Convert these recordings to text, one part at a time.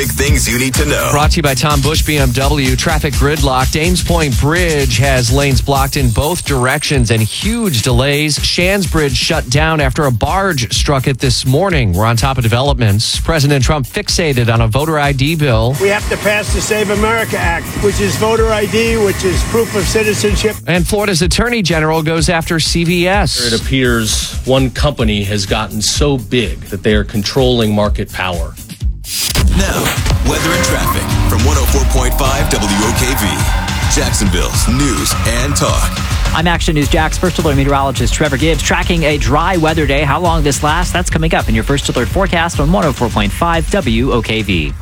traffic things you need to know. Brought to you by Tom Bush BMW. Traffic gridlock. Dames Point Bridge has lanes blocked in both directions and huge delays. Shands Bridge shut down after a barge struck it this morning. We're on top of developments. President Trump fixated on a voter ID bill. We have to pass the Save America Act, which is voter ID, which is proof of citizenship. And Florida's Attorney General goes after CVS. It appears one company has gotten so big that they are controlling market power. Now, weather and traffic from 104.5 WOKV, Jacksonville's news and talk. I'm Action News Jax First Alert meteorologist Trevor Gibbs tracking a dry weather day. How long this lasts, that's coming up in your First Alert forecast on 104.5 WOKV.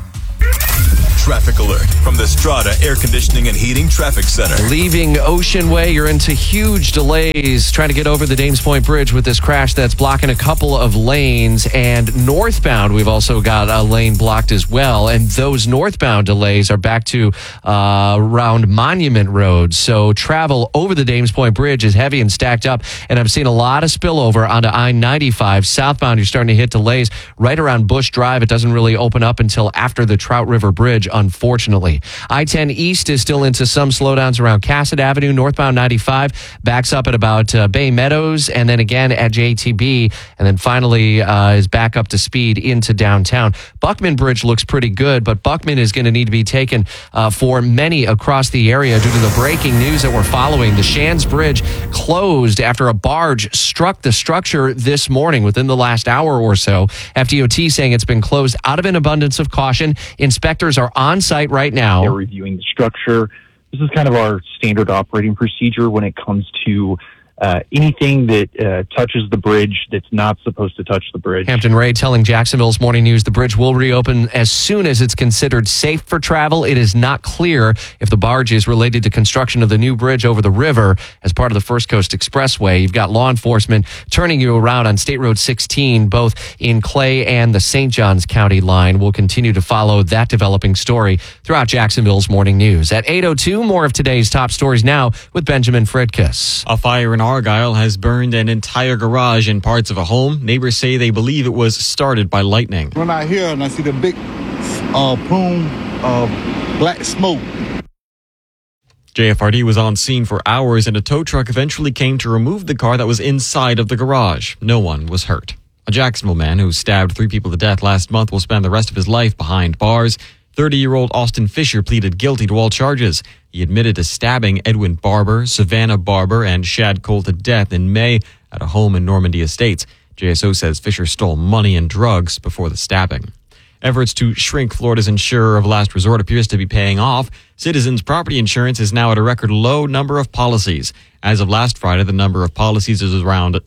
Traffic alert from the Strata Air Conditioning and Heating Traffic Center. Leaving Ocean Way, you're into huge delays trying to get over the Dames Point Bridge with this crash that's blocking a couple of lanes. And northbound, we've also got a lane blocked as well. And those northbound delays are back to around Monument Road. So travel over the Dames Point Bridge is heavy and stacked up. And I've seen a lot of spillover onto I-95. Southbound, you're starting to hit delays right around Bush Drive. It doesn't really open up until after the Trout River Bridge, unfortunately. I-10 East is still into some slowdowns around Cassett Avenue. Northbound 95 backs up at about Bay Meadows, and then again at JTB, and then finally is back up to speed into downtown. Buckman Bridge looks pretty good, but Buckman is going to need to be taken for many across the area due to the breaking news that we're following. The Shands Bridge closed after a barge struck the structure this morning within the last hour or so. FDOT saying it's been closed out of an abundance of caution. Inspectors are on site right now. They're reviewing the structure. This is kind of our standard operating procedure when it comes to anything that touches the bridge that's not supposed to touch the bridge. Hampton Ray telling Jacksonville's Morning News the bridge will reopen as soon as it's considered safe for travel. It is not clear if the barge is related to construction of the new bridge over the river as part of the First Coast Expressway. You've got law enforcement turning you around on State Road 16, both in Clay and the St. Johns County line. We'll continue to follow that developing story throughout Jacksonville's Morning News. At 8:02, more of today's top stories now with Benjamin Fredkiss. A fire in Argyle has burned an entire garage and parts of a home. Neighbors say they believe it was started by lightning. When I hear and I see the big plume of black smoke. JFRD was on scene for hours and a tow truck eventually came to remove the car that was inside of the garage. No one was hurt. A Jacksonville man who stabbed 3 people to death last month will spend the rest of his life behind bars. 30-year-old Austin Fisher pleaded guilty to all charges. He admitted to stabbing Edwin Barber, Savannah Barber, and Shad Cole to death in May at a home in Normandy Estates. JSO says Fisher stole money and drugs before the stabbing. Efforts to shrink Florida's insurer of last resort appears to be paying off. Citizens Property Insurance is now at a record low number of policies. As of last Friday, the number of policies is around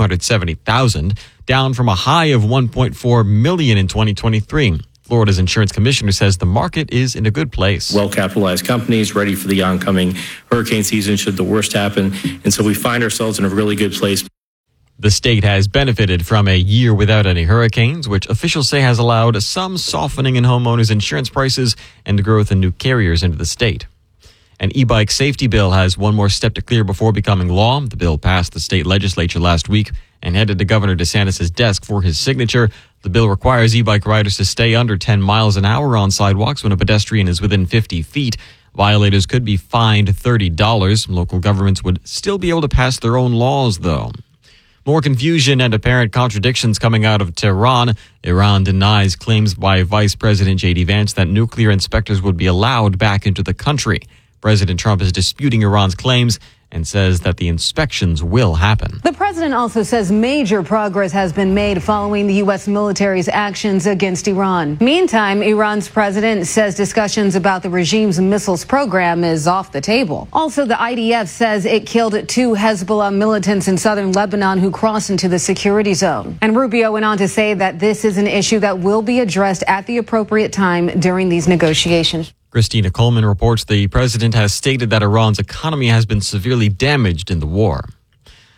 270,000, down from a high of 1.4 million in 2023. Florida's insurance commissioner says the market is in a good place. Well-capitalized companies ready for the oncoming hurricane season should the worst happen. And so we find ourselves in a really good place. The state has benefited from a year without any hurricanes, which officials say has allowed some softening in homeowners' insurance prices and growth in new carriers into the state. An e-bike safety bill has one more step to clear before becoming law. The bill passed the state legislature last week and headed to Governor DeSantis' desk for his signature. The bill requires e-bike riders to stay under 10 miles an hour on sidewalks when a pedestrian is within 50 feet. Violators could be fined $30. Local governments would still be able to pass their own laws, though. More confusion and apparent contradictions coming out of Tehran. Iran denies claims by Vice President J.D. Vance that nuclear inspectors would be allowed back into the country. President Trump is disputing Iran's claims and says that the inspections will happen. The president also says major progress has been made following the U.S. military's actions against Iran. Meantime, Iran's president says discussions about the regime's missiles program is off the table. Also, the IDF says it killed 2 Hezbollah militants in southern Lebanon who crossed into the security zone. And Rubio went on to say that this is an issue that will be addressed at the appropriate time during these negotiations. Christina Coleman reports the president has stated that Iran's economy has been severely damaged in the war.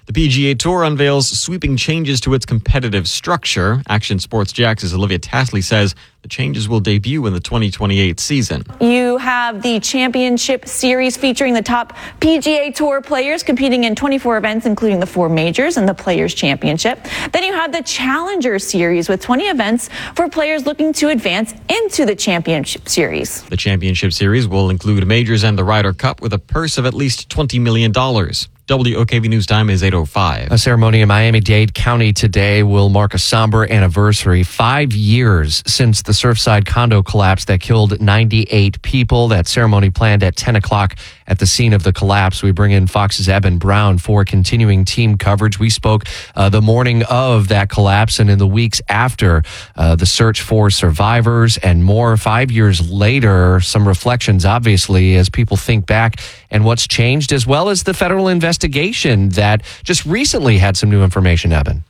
The PGA Tour unveils sweeping changes to its competitive structure. Action Sports Jax's Olivia Tasley says the changes will debut in the 2028 season. You have the Championship Series featuring the top PGA Tour players competing in 24 events, including the 4 majors and the Players' Championship. Then you have the Challenger Series with 20 events for players looking to advance into the Championship Series. The Championship Series will include majors and the Ryder Cup with a purse of at least $20 million. WOKV News Time is 8:05. A ceremony in Miami-Dade County today will mark a somber anniversary. 5 years since the Surfside condo collapse that killed 98 people. That ceremony planned at 10 o'clock at the scene of the collapse. We bring in Fox's Eben Brown for continuing team coverage. We spoke the morning of that collapse and in the weeks after the search for survivors and more. 5 years later, some reflections, obviously, as people think back and what's changed, as well as the federal investigation that just recently had some new information, Eben.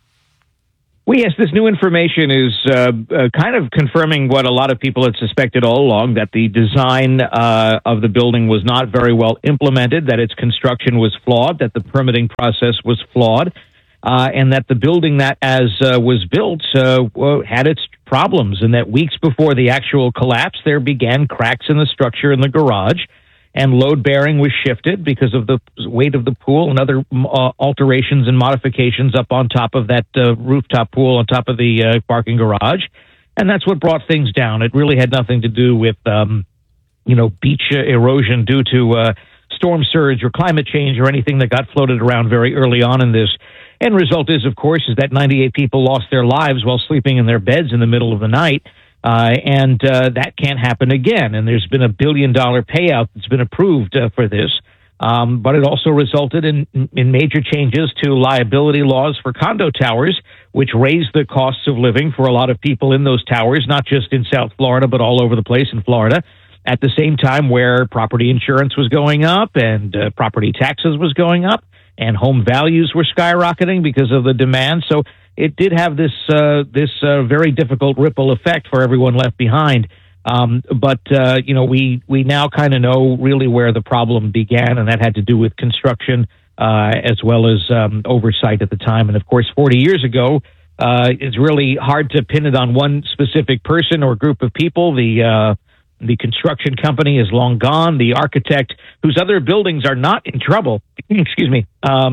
Well, yes, this new information is kind of confirming what a lot of people had suspected all along, that the design of the building was not very well implemented, that its construction was flawed, that the permitting process was flawed, and that the building that was built had its problems, and that weeks before the actual collapse, there began cracks in the structure in the garage, and load bearing was shifted because of the weight of the pool and other alterations and modifications up on top of that rooftop pool on top of the parking garage. And that's what brought things down. It really had nothing to do with, beach erosion due to storm surge or climate change or anything that got floated around very early on in this. End result is, of course, is that 98 people lost their lives while sleeping in their beds in the middle of the night. And that can't happen again. And there's been $1 billion payout that's been approved for this. But it also resulted in major changes to liability laws for condo towers, which raised the costs of living for a lot of people in those towers, not just in South Florida, but all over the place in Florida. At the same time where property insurance was going up and property taxes was going up and home values were skyrocketing because of the demand. So it did have this very difficult ripple effect for everyone left behind. But we now kind of know really where the problem began, and that had to do with construction as well as oversight at the time. And of course, 40 years ago, it's really hard to pin it on one specific person or group of people. The construction company is long gone. The architect, whose other buildings are not in trouble, excuse me,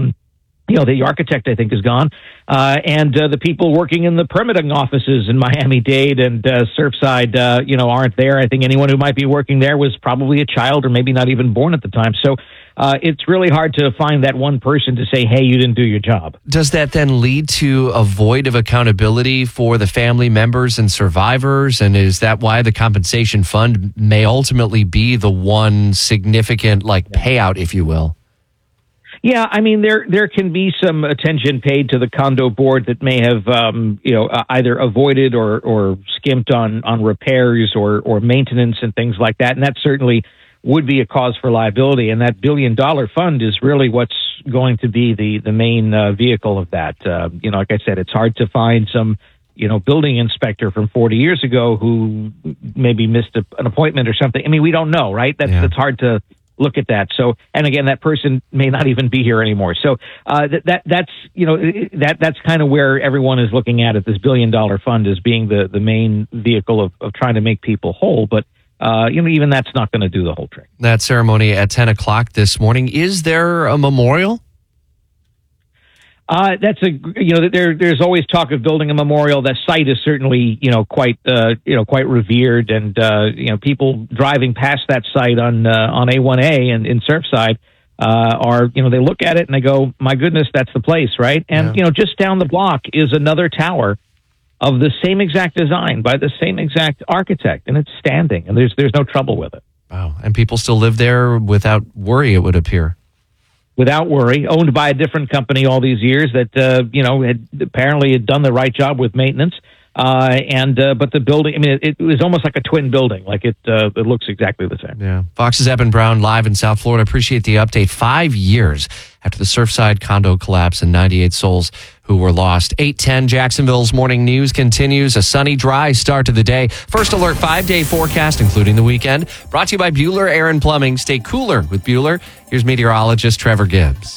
the architect, I think, is gone. And the people working in the permitting offices in Miami-Dade and Surfside, aren't there. I think anyone who might be working there was probably a child or maybe not even born at the time. So it's really hard to find that one person to say, hey, you didn't do your job. Does that then lead to a void of accountability for the family members and survivors? And is that why the compensation fund may ultimately be the one significant payout, if you will? Yeah, I mean, there can be some attention paid to the condo board that may have, either avoided or skimped on repairs or maintenance and things like that. And that certainly would be a cause for liability. And that $1 billion fund is really what's going to be the main vehicle of that. Like I said, it's hard to find some, building inspector from 40 years ago who maybe missed an appointment or something. I mean, we don't know, right? That's hard to look at that. So, and again, that person may not even be here anymore. So that's kind of where everyone is looking at it. This $1 billion fund as being the main vehicle of trying to make people whole. But even that's not going to do the whole trick. That ceremony at 10 o'clock this morning. Is there a memorial? There's always talk of building a memorial. That site is certainly, quite revered, and people driving past that site on A1A and in Surfside they look at it and they go, my goodness, that's the place, right? And just down the block is another tower of the same exact design by the same exact architect, and it's standing, and there's no trouble with it. Wow, and people still live there without worry, it would appear. Without worry, owned by a different company all these years that had done the right job with maintenance. But the building, I mean, it was almost like a twin building. Like it looks exactly the same. Yeah. Fox's Eben Brown live in South Florida. Appreciate the update. 5 years after the Surfside condo collapse and 98 souls who were lost. 8:10 Jacksonville's morning news continues. A sunny, dry start to the day. First Alert 5-day forecast, including the weekend. Brought to you by Bueller Air and Plumbing. Stay cooler with Bueller. Here's meteorologist Trevor Gibbs.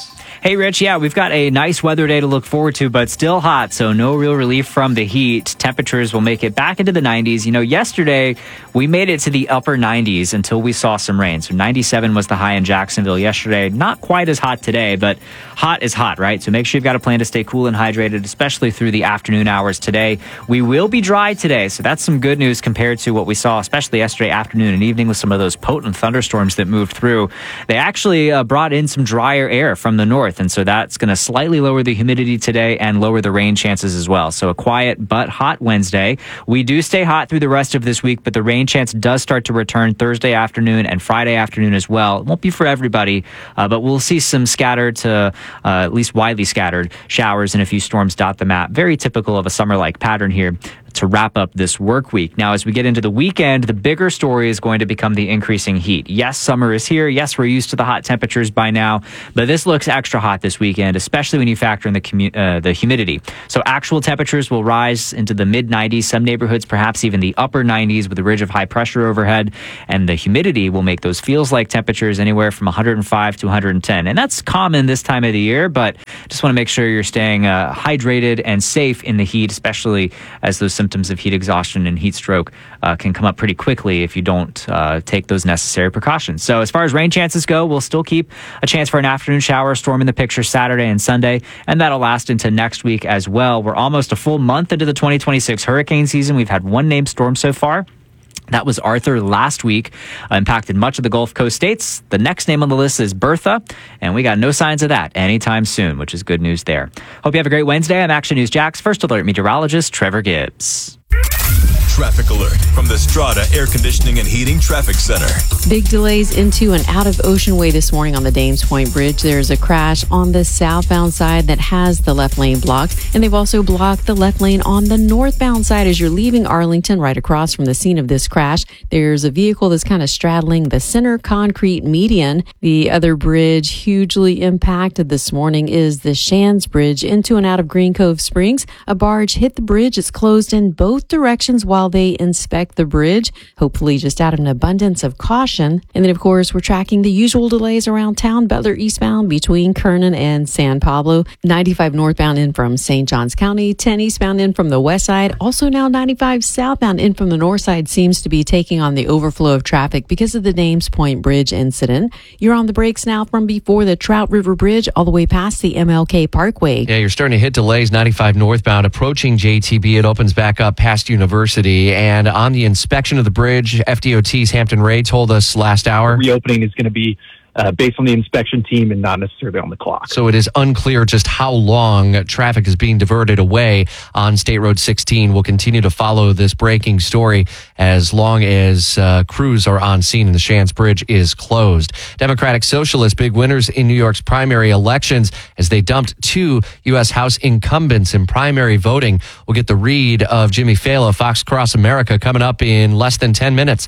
Hey, Rich. Yeah, we've got a nice weather day to look forward to, but still hot, so no real relief from the heat. Temperatures will make it back into the 90s. You know, yesterday we made it to the upper 90s until we saw some rain. So 97 was the high in Jacksonville yesterday. Not quite as hot today, but hot is hot, right? So make sure you've got a plan to stay cool and hydrated, especially through the afternoon hours today. We will be dry today, so that's some good news compared to what we saw, especially yesterday afternoon and evening with some of those potent thunderstorms that moved through. They actually brought in some drier air from the north, and so that's going to slightly lower the humidity today and lower the rain chances as well. So a quiet but hot Wednesday. We do stay hot through the rest of this week, but the rain chance does start to return Thursday afternoon and Friday afternoon as well. It won't be for everybody, but we'll see some scattered to at least widely scattered showers and a few storms dot the map. Very typical of a summer-like pattern here to wrap up this work week. Now, as we get into the weekend, the bigger story is going to become the increasing heat. Yes, summer is here. Yes, we're used to the hot temperatures by now, but this looks extra hot this weekend, especially when you factor in the humidity. So actual temperatures will rise into the mid-90s, some neighborhoods perhaps even the upper 90s with a ridge of high pressure overhead, and the humidity will make those feels-like temperatures anywhere from 105 to 110. And that's common this time of the year, but just want to make sure you're staying hydrated and safe in the heat, especially as those symptoms of heat exhaustion and heat stroke can come up pretty quickly if you don't take those necessary precautions. So as far as rain chances go, we'll still keep a chance for an afternoon shower storm in the picture Saturday and Sunday, and that'll last into next week as well. We're almost a full month into the 2026 hurricane season. We've had one named storm so far. That was Arthur last week, impacted much of the Gulf Coast states. The next name on the list is Bertha, and we got no signs of that anytime soon, which is good news there. Hope you have a great Wednesday. I'm Action News Jack's First Alert meteorologist, Trevor Gibbs. Traffic alert from the Strata Air Conditioning and Heating Traffic Center. Big delays into and out of Ocean Way this morning on the Dames Point Bridge. There's a crash on the southbound side that has the left lane blocked, and they've also blocked the left lane on the northbound side as you're leaving Arlington, right across from the scene of this crash. There's a vehicle that's kind of straddling the center concrete median. The other bridge hugely impacted this morning is the Shands Bridge into and out of Green Cove Springs. A barge hit the bridge. It's closed in both directions while they inspect the bridge, hopefully just out of an abundance of caution. And then, of course, we're tracking the usual delays around town. Butler eastbound between Kernan and San Pablo, 95 northbound in from St. Johns County, 10 eastbound in from the west side. Also now 95 southbound in from the north side seems to be taking on the overflow of traffic because of the Dames Point Bridge incident. You're on the brakes now from before the Trout River Bridge all the way past the MLK Parkway. Yeah, you're starting to hit delays 95 northbound approaching JTB. It opens back up past University. And on the inspection of the bridge, FDOT's Hampton Ray told us last hour. Reopening is going to be based on the inspection team and not necessarily on the clock. So it is unclear just how long traffic is being diverted away on State Road 16. We'll continue to follow this breaking story as long as crews are on scene and the Shands Bridge is closed. Democratic Socialists, big winners in New York's primary elections as they dumped 2 U.S. House incumbents in primary voting. We'll get the read of Jimmy Fallon, Fox Cross America, coming up in less than 10 minutes.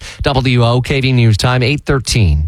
WOKV News Time, 8:13.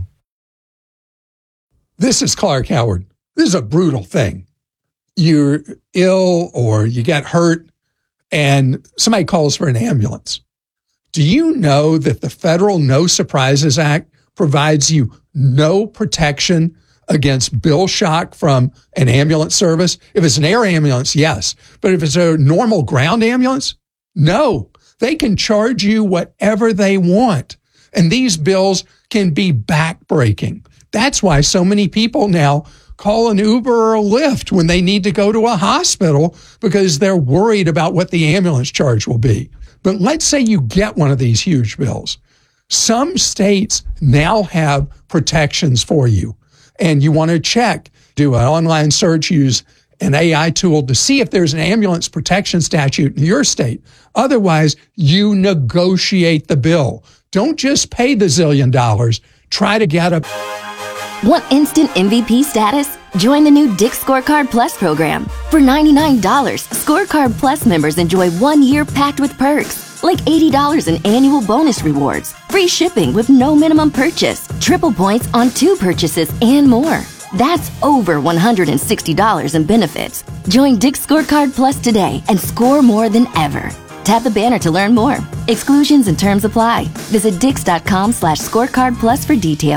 This is Clark Howard. This is a brutal thing. You're ill or you get hurt and somebody calls for an ambulance. Do you know that the Federal No Surprises Act provides you no protection against bill shock from an ambulance service? If it's an air ambulance, yes. But if it's a normal ground ambulance, no. They can charge you whatever they want. And these bills can be backbreaking. That's why so many people now call an Uber or a Lyft when they need to go to a hospital because they're worried about what the ambulance charge will be. But let's say you get one of these huge bills. Some states now have protections for you, and you want to check, do an online search, use an AI tool to see if there's an ambulance protection statute in your state. Otherwise, you negotiate the bill. Don't just pay the $1 zillion. Try to get a... Want instant MVP status? Join the new Dick's Scorecard Plus program. For $99, Scorecard Plus members enjoy 1 year packed with perks, like $80 in annual bonus rewards, free shipping with no minimum purchase, triple points on 2 purchases, and more. That's over $160 in benefits. Join Dick's Scorecard Plus today and score more than ever. Tap the banner to learn more. Exclusions and terms apply. Visit Dix.com/scorecard plus for details.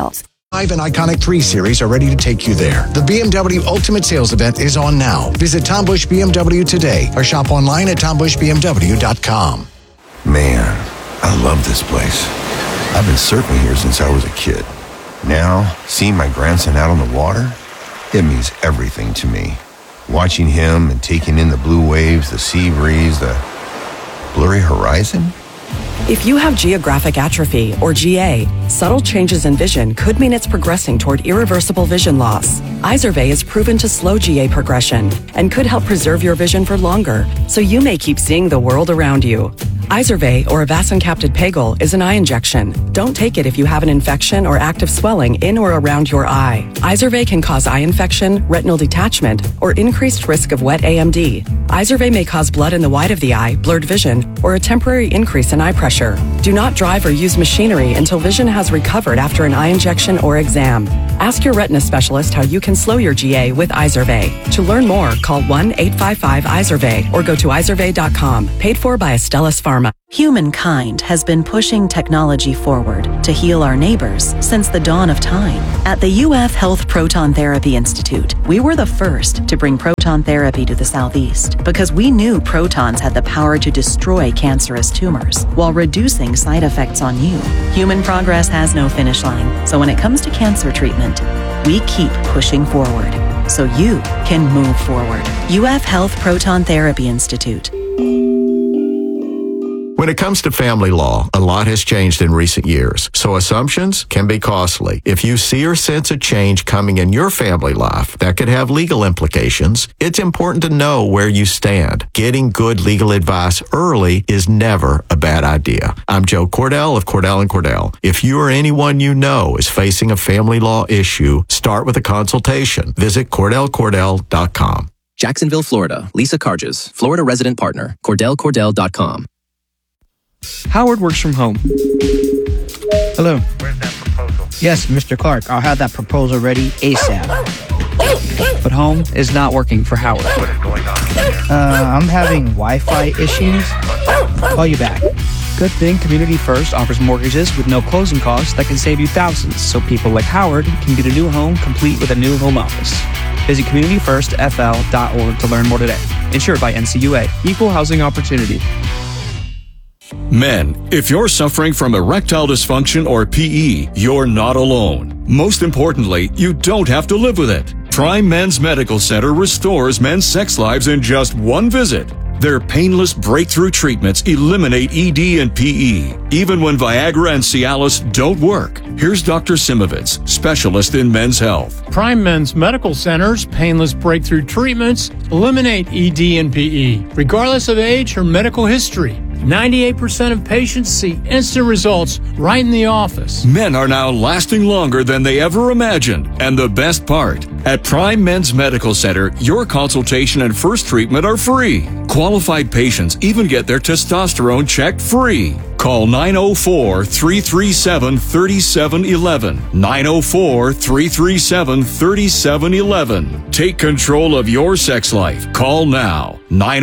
5 and Iconic 3 Series are ready to take you there. The BMW Ultimate Sales Event is on now. Visit Tom Busch BMW today or shop online at tombushbmw.com. Man, I love this place. I've been surfing here since I was a kid. Now, seeing my grandson out on the water, it means everything to me. Watching him and taking in the blue waves, the sea breeze, the blurry horizon. If you have geographic atrophy, or GA, subtle changes in vision could mean it's progressing toward irreversible vision loss. Izervay is proven to slow GA progression and could help preserve your vision for longer, so you may keep seeing the world around you. Izervay, or avacincaptad pegol, is an eye injection. Don't take it if you have an infection or active swelling in or around your eye. Izervay can cause eye infection, retinal detachment, or increased risk of wet AMD. Izervay may cause blood in the white of the eye, blurred vision, or a temporary increase in eye pressure. Do not drive or use machinery until vision has recovered after an eye injection or exam. Ask your retina specialist how you can slow your GA with Izervay. To learn more, call 1-855-IZERVAY or go to izervay.com. Paid for by Astellas Pharma. Humankind has been pushing technology forward to heal our neighbors since the dawn of time. At the UF Health Proton Therapy Institute, we were the first to bring proton therapy to the Southeast because we knew protons had the power to destroy cancerous tumors while reducing side effects on you. Human progress has no finish line, so when it comes to cancer treatment, we keep pushing forward so you can move forward. UF Health Proton Therapy Institute. When it comes to family law, a lot has changed in recent years, so assumptions can be costly. If you see or sense a change coming in your family life that could have legal implications, it's important to know where you stand. Getting good legal advice early is never a bad idea. I'm Joe Cordell of Cordell & Cordell. If you or anyone you know is facing a family law issue, start with a consultation. Visit CordellCordell.com. Jacksonville, Florida. Lisa Carges, Florida resident partner. CordellCordell.com. Howard works from home. Hello. Where's that proposal? Yes, Mr. Clark, I'll have that proposal ready ASAP. But home is not working for Howard. What is going on here? I'm having Wi-Fi issues. Call you back. Good thing Community First offers mortgages with no closing costs that can save you thousands, so people like Howard can get a new home complete with a new home office. Visit communityfirstfl.org to learn more today. Insured by NCUA. Equal housing opportunity. Men, if you're suffering from erectile dysfunction or PE, you're not alone. Most importantly, you don't have to live with it. Prime Men's Medical Center restores men's sex lives in just one visit. Their painless breakthrough treatments eliminate ED and PE, even when Viagra and Cialis don't work. Here's Dr. Simovitz, specialist in men's health. Prime Men's Medical Center's painless breakthrough treatments eliminate ED and PE, regardless of age or medical history. 98% of patients see instant results right in the office. Men are now lasting longer than they ever imagined. And the best part, at Prime Men's Medical Center, your consultation and first treatment are free. Qualified patients even get their testosterone checked free. Call 904-337-3711. 904-337-3711. Take control of your sex life. Call now.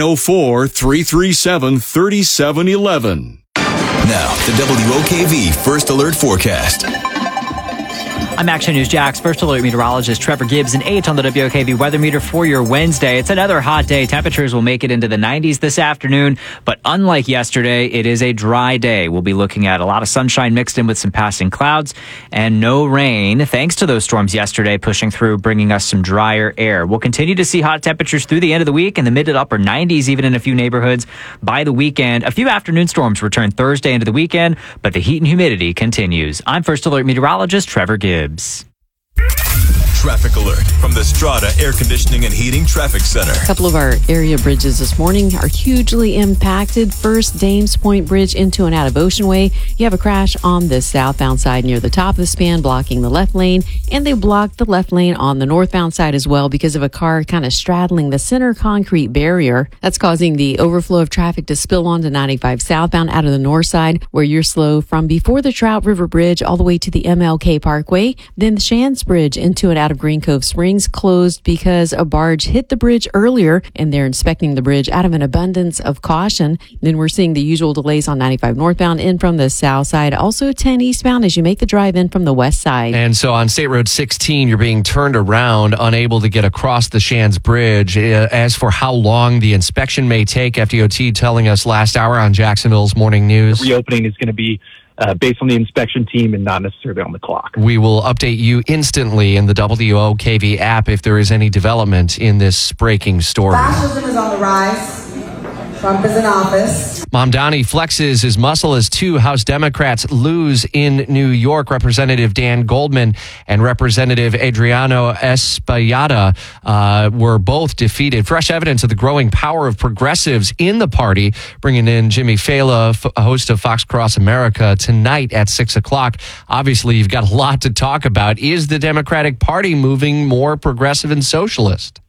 904-337-3711. Now, the WOKV First Alert Forecast. I'm Action News Jax First Alert meteorologist Trevor Gibbs, and 8 on the WOKV weather meter for your Wednesday. It's another hot day. Temperatures will make it into the 90s this afternoon, but unlike yesterday, it is a dry day. We'll be looking at a lot of sunshine mixed in with some passing clouds and no rain, thanks to those storms yesterday pushing through, bringing us some drier air. We'll continue to see hot temperatures through the end of the week in the mid to upper 90s, even in a few neighborhoods by the weekend. A few afternoon storms return Thursday into the weekend, but the heat and humidity continues. I'm First Alert meteorologist Trevor Gibbs. Traffic alert from the Strata Air Conditioning and Heating Traffic Center. A couple of our area bridges this morning are hugely impacted. First, Dames Point Bridge into and out of Ocean Way. You have a crash on the southbound side near the top of the span, blocking the left lane. And they blocked the left lane on the northbound side as well because of a car kind of straddling the center concrete barrier. That's causing the overflow of traffic to spill onto 95 southbound out of the north side, where you're slow from before the Trout River Bridge all the way to the MLK Parkway. Then the Shands Bridge into and out of of Green Cove Springs closed because a barge hit the bridge earlier, and they're inspecting the bridge out of an abundance of caution. Then we're seeing the usual delays on 95 northbound in from the south side, also 10 eastbound as you make the drive in from the west side. And so on State Road 16, you're being turned around, unable to get across the Shands Bridge. As for how long the inspection may take, FDOT telling us last hour on Jacksonville's Morning News. The reopening is going to be based on the inspection team and not necessarily on the clock. We will update you instantly in the WOKV app if there is any development in this breaking story. Fascism is on the rise. Trump is in office. Mamdani flexes his muscle as two House Democrats lose in New York. Representative Dan Goldman and Representative Adriano Espaillada were both defeated. Fresh evidence of the growing power of progressives in the party. Bringing in Jimmy Fela, host of Fox Cross America, tonight at 6 o'clock. Obviously, you've got a lot to talk about. Is the Democratic Party moving more progressive and socialist?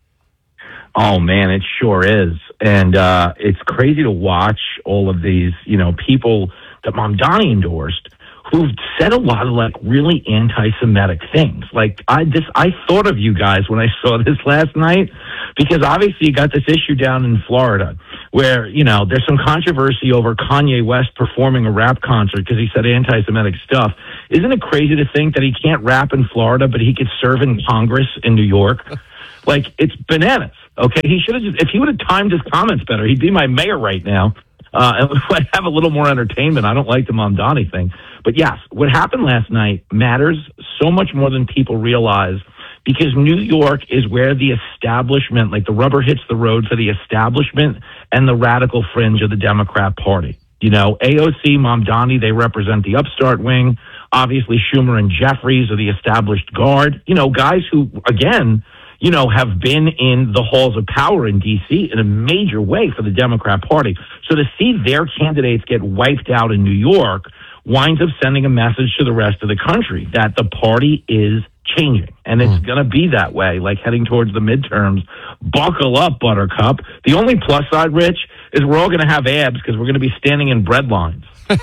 Oh, man, it sure is. And it's crazy to watch all of these, people that Mamdani endorsed who've said a lot of really anti-Semitic things. I thought of you guys when I saw this last night, because obviously you got this issue down in Florida where, there's some controversy over Kanye West performing a rap concert because he said anti-Semitic stuff. Isn't it crazy to think that he can't rap in Florida, but he could serve in Congress in New York? It's bananas. Okay, he should have if he would have timed his comments better, he'd be my mayor right now. And would have a little more entertainment. I don't like the Mamdani thing. But yes, what happened last night matters so much more than people realize, because New York is where the establishment, the rubber hits the road for the establishment and the radical fringe of the Democrat Party. AOC, Mamdani, they represent the upstart wing. Obviously, Schumer and Jeffries are the established guard. Guys who, again, have been in the halls of power in D.C. in a major way for the Democrat Party. So to see their candidates get wiped out in New York winds up sending a message to the rest of the country that the party is changing. And it's going to be that way, heading towards the midterms. Buckle up, Buttercup. The only plus side, Rich, is we're all going to have abs because we're going to be standing in bread lines.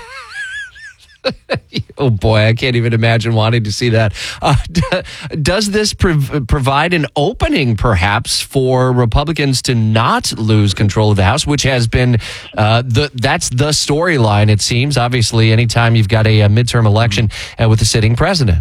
Oh, boy, I can't even imagine wanting to see that. Does this provide an opening, perhaps, for Republicans to not lose control of the House, which has been that's the storyline, it seems, obviously, anytime you've got a midterm election with a sitting president?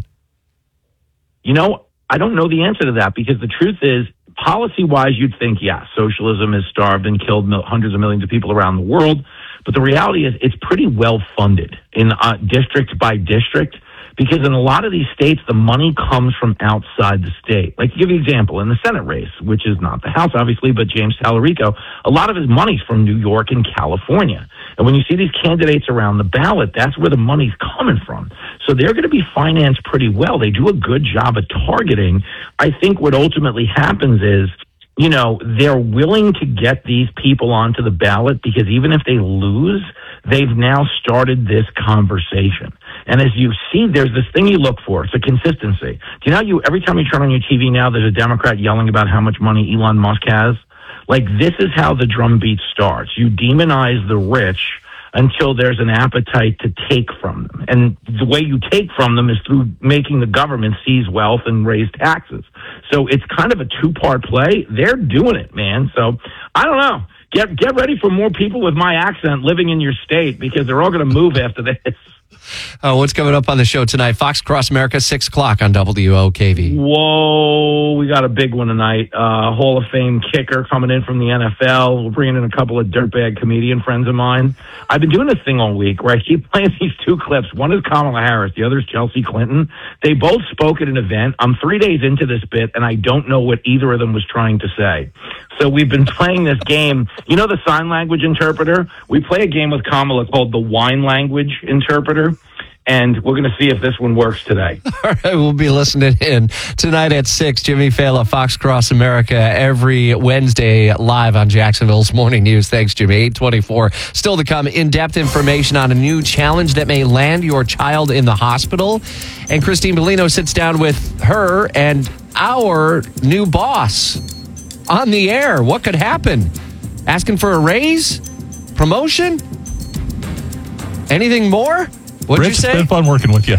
I don't know the answer to that, because the truth is, policy-wise, you'd think, socialism has starved and killed hundreds of millions of people around the world. But the reality is it's pretty well funded in district by district, because in a lot of these states, the money comes from outside the state. To give you an example, in the Senate race, which is not the House, obviously, but James Tallarico, a lot of his money's from New York and California. And when you see these candidates around the ballot, that's where the money's coming from. So they're going to be financed pretty well. They do a good job at targeting. I think what ultimately happens is, they're willing to get these people onto the ballot because even if they lose, they've now started this conversation. And as you see, there's this thing you look for. It's a consistency. Do you know every time you turn on your TV now, there's a Democrat yelling about how much money Elon Musk has? This is how the drumbeat starts. You demonize the rich until there's an appetite to take from them. And the way you take from them is through making the government seize wealth and raise taxes. So it's kind of a two-part play. They're doing it, man. So I don't know. Get ready for more people with my accent living in your state, because they're all going to move after this. What's coming up on the show tonight? Fox Cross America, 6 o'clock on WOKV. Whoa, we got a big one tonight. Hall of Fame kicker coming in from the NFL. We're bringing in a couple of dirtbag comedian friends of mine. I've been doing this thing all week where I keep playing these two clips. One is Kamala Harris. The other is Chelsea Clinton. They both spoke at an event. I'm 3 days into this bit, and I don't know what either of them was trying to say. So we've been playing this game. You know the sign language interpreter? We play a game with Kamala called the wine language interpreter. And we're going to see if this one works today. All right, we'll be listening in tonight at 6. Jimmy Fela, Fox Cross America, every Wednesday live on Jacksonville's Morning News. Thanks, Jimmy. 824. Still to come, in-depth information on a new challenge that may land your child in the hospital. And Christine Bellino sits down with her and our new boss on the air. What could happen? Asking for a raise? Promotion? Anything more? What'd Rich, you say? it's been fun working with you. Yeah,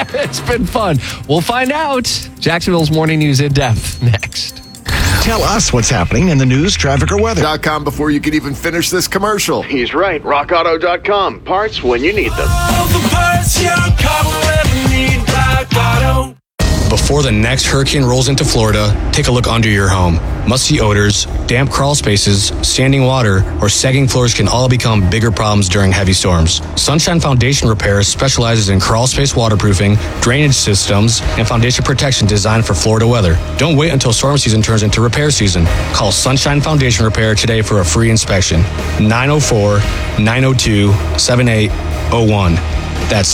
It's been fun. We'll find out. Jacksonville's Morning News in depth next. Tell us what's happening in the news, traffic, or weather. .com before you could even finish this commercial. He's right. RockAuto.com. Parts when you need them. Before the next hurricane rolls into Florida, take a look under your home. Musty odors, damp crawl spaces, standing water, or sagging floors can all become bigger problems during heavy storms. Sunshine Foundation Repair specializes in crawl space waterproofing, drainage systems, and foundation protection designed for Florida weather. Don't wait until storm season turns into repair season. Call Sunshine Foundation Repair today for a free inspection. 904-902-7801. That's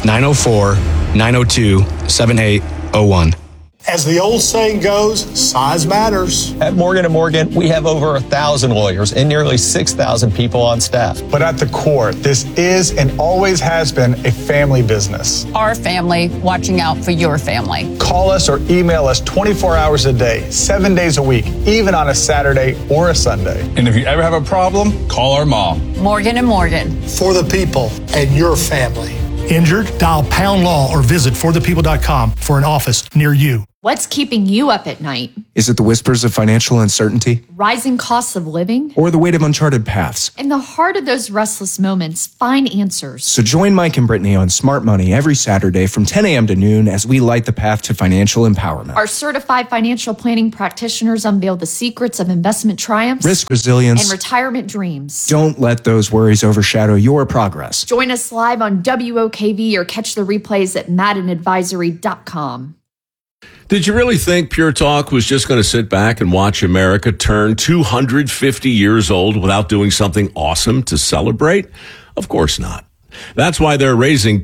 904-902-7801. As the old saying goes, size matters. At Morgan & Morgan, we have over 1,000 lawyers and nearly 6,000 people on staff. But at the core, this is and always has been a family business. Our family watching out for your family. Call us or email us 24 hours a day, 7 days a week, even on a Saturday or a Sunday. And if you ever have a problem, call our mom. Morgan & Morgan. For the people and your family. Injured? Dial Pound Law or visit forthepeople.com for an office near you. What's keeping you up at night? Is it the whispers of financial uncertainty? Rising costs of living? Or the weight of uncharted paths? In the heart of those restless moments, find answers. So join Mike and Brittany on Smart Money every Saturday from 10 a.m. to noon as we light the path to financial empowerment. Our certified financial planning practitioners unveil the secrets of investment triumphs, risk resilience, and retirement dreams. Don't let those worries overshadow your progress. Join us live on WOKV or catch the replays at maddenadvisory.com. Did you really think Pure Talk was just going to sit back and watch America turn 250 years old without doing something awesome to celebrate? Of course not. That's why they're raising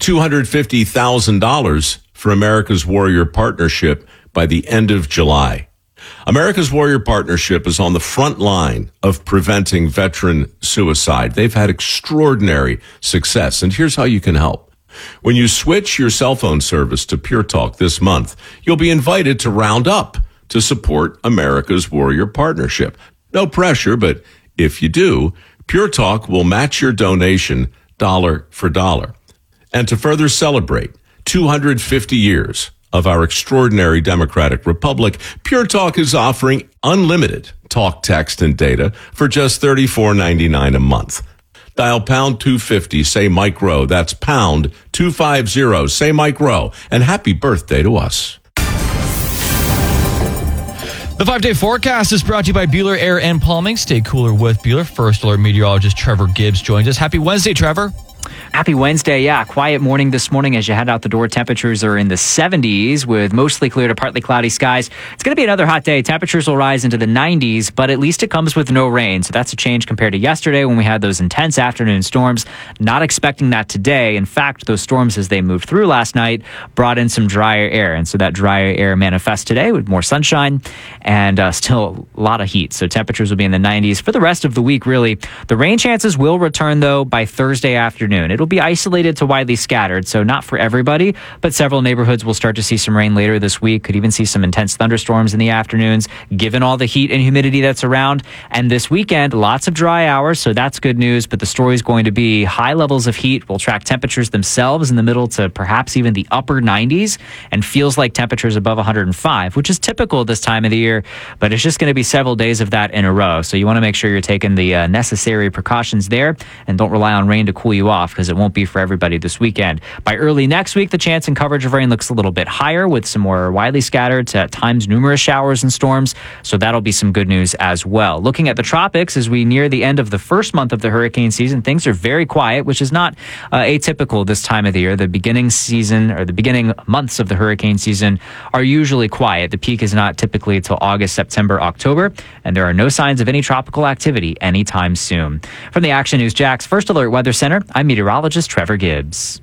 $250,000 for America's Warrior Partnership by the end of July. America's Warrior Partnership is on the front line of preventing veteran suicide. They've had extraordinary success, and here's how you can help. When you switch your cell phone service to Pure Talk this month, you'll be invited to round up to support America's Warrior Partnership. No pressure, but if you do, Pure Talk will match your donation dollar for dollar. And to further celebrate 250 years of our extraordinary democratic republic, Pure Talk is offering unlimited talk, text, and data for just $34.99 a month. Dial pound 250, say Mike Rowe. That's pound 250, say Mike Rowe. And happy birthday to us. The 5-day forecast is brought to you by Bueller Air and Plumbing. Stay cooler with Bueller. First Alert meteorologist Trevor Gibbs joins us. Happy Wednesday, Trevor. Happy Wednesday. Yeah, quiet morning this morning as you head out the door. Temperatures are in the 70s with mostly clear to partly cloudy skies. It's going to be another hot day. Temperatures will rise into the 90s, but at least it comes with no rain. So that's a change compared to yesterday when we had those intense afternoon storms. Not expecting that today. In fact, those storms as they moved through last night brought in some drier air. And so that drier air manifests today with more sunshine and still a lot of heat. So temperatures will be in the 90s for the rest of the week, really. The rain chances will return, though, by Thursday afternoon. It'll be isolated to widely scattered, so not for everybody, but several neighborhoods will start to see some rain later this week. Could even see some intense thunderstorms in the afternoons, given all the heat and humidity that's around. And this weekend, lots of dry hours, so that's good news, but the story is going to be high levels of heat will track temperatures themselves in the middle to perhaps even the upper 90s, and feels like temperatures above 105, which is typical this time of the year, but it's just going to be several days of that in a row. So you want to make sure you're taking the necessary precautions there, and don't rely on rain to cool you off, because it won't be for everybody this weekend. By early next week, the chance and coverage of rain looks a little bit higher, with some more widely scattered to at times numerous showers and storms. So that'll be some good news as well. Looking at the tropics, as we near the end of the first month of the hurricane season, things are very quiet, which is not atypical this time of the year. The beginning season or the beginning months of the hurricane season are usually quiet. The peak is not typically until August, September, October, and there are no signs of any tropical activity anytime soon. From the Action News Jax First Alert Weather Center, I'm meteorologist Trevor Gibbs.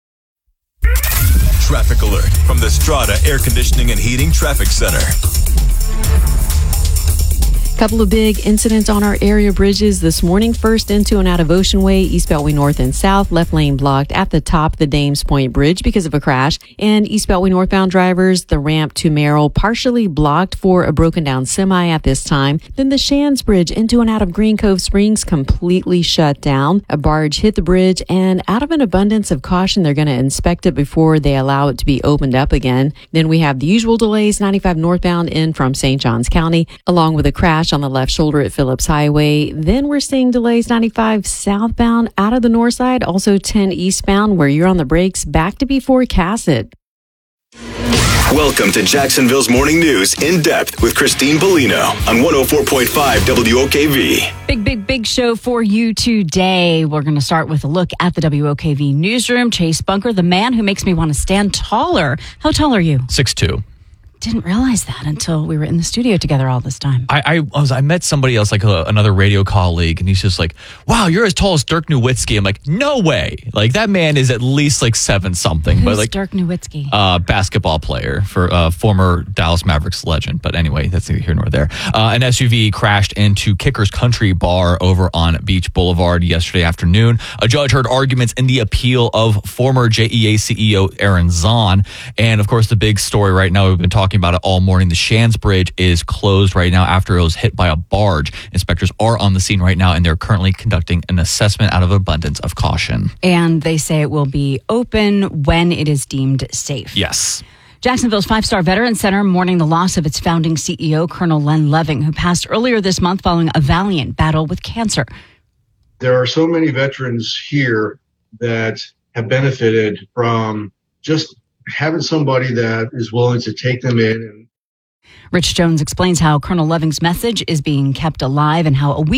Traffic alert from the Strata Air Conditioning and Heating Traffic Center. Couple of big incidents on our area bridges this morning. First, into and out of Ocean Way, East Beltway North and South, left lane blocked at the top of the Dames Point Bridge because of a crash. And East Beltway northbound drivers, the ramp to Merrill partially blocked for a broken down semi at this time. Then the Shands Bridge into and out of Green Cove Springs completely shut down. A barge hit the bridge, and out of an abundance of caution, they're going to inspect it before they allow it to be opened up again. Then we have the usual delays, 95 northbound in from St. Johns County, along with a crash on the left shoulder at Phillips Highway. Then we're seeing delays 95 southbound out of the north side, also 10 eastbound where you're on the brakes, back to be forecasted. Welcome to Jacksonville's Morning News in depth with Christine Bellino on 104.5 WOKV. Big show for you today. We're going to start with a look at the WOKV newsroom. Chase Bunker, the man who makes me want to stand taller. How tall are you? 6'2". Didn't realize that until we were in the studio together all this time. I met somebody else, like another radio colleague, and he's just like, wow, you're as tall as Dirk Nowitzki. I'm like, no way. Like, that man is at least like 7 something. Who's but like Dirk Nowitzki? Basketball player for former Dallas Mavericks legend. But anyway, that's neither here nor there. An SUV crashed into Kicker's Country Bar over on Beach Boulevard yesterday afternoon. A judge heard arguments in the appeal of former JEA CEO Aaron Zahn. And of course, the big story right now, we've been talking about it all morning. The Shands Bridge is closed right now after it was hit by a barge. Inspectors are on the scene right now, and they're currently conducting an assessment out of abundance of caution. And they say it will be open when it is deemed safe. Yes. Jacksonville's 5-star Veteran Center mourning the loss of its founding CEO, Colonel Len Leving, who passed earlier this month following a valiant battle with cancer. There are so many veterans here that have benefited from just having somebody that is willing to take them in. Rich Jones explains how Colonel Leving's message is being kept alive and how a week